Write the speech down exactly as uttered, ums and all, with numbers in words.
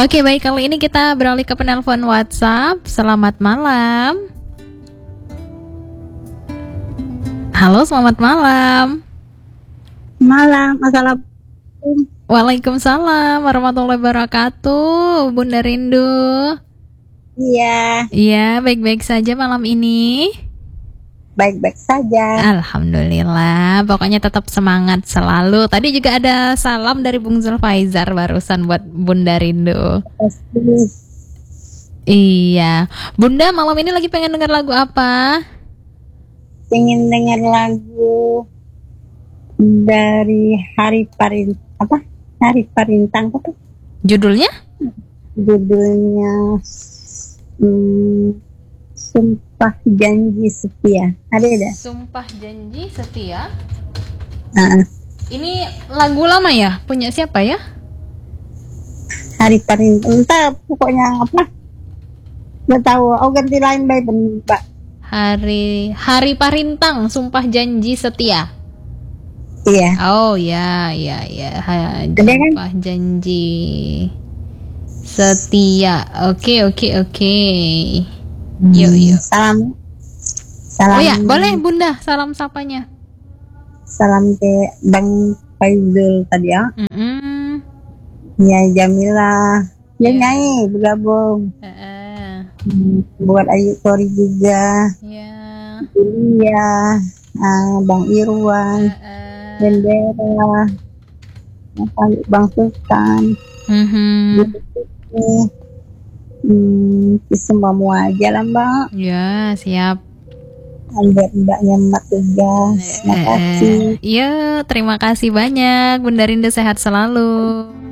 Oke, baik, kali ini kita beralih ke penelpon WhatsApp. Selamat malam. Halo, selamat malam. Malam, assalamualaikum. Waalaikumsalam warahmatullahi wabarakatuh, Bunda Rindu. Iya, Iya, baik-baik saja malam ini. baik-baik saja. Alhamdulillah, pokoknya tetap semangat selalu. Tadi juga ada salam dari Bung Zulfaizar barusan buat Bunda Rindu. Pasti Iya, Bunda malam ini lagi pengen dengar lagu apa? ingin dengar lagu dari Hari Parin apa? Hari Parintang apa? Judulnya? Judulnya hmm, Sumpah Janji Setia. Ada ada? Sumpah Janji Setia. Nah, Ini lagu lama ya? Punya siapa ya? Hari Parintang. Entah pokoknya apa? Nggak tahu. Oh ganti lain baik Mbak. Hari Hari Parintang, Sumpah Janji Setia. Iya. Oh ya, ya, ya. Ha, Ada kan? Sumpah Janji Setia. Oke, oke, oke. Yuk, yuk. Salam. Salam. Oh ya, boleh Bunda salam sapanya. Salam ke Bang Faizul tadi ya. Mm-mm. Ya Jamila. Ya Ya. nyanyi bergabung. Eh, Hmm, buat Ayu Kori juga. ya. Julia, ah, Bang Irwan, Eh, Bendera, Bang Sultan. mhm. Gitu. Hmm, semua aja lah Mbak. Ya, siap. Ada mbaknya Mbak Tugas. Terima kasih. Iya, terima kasih banyak. Bunda Rindu sehat selalu.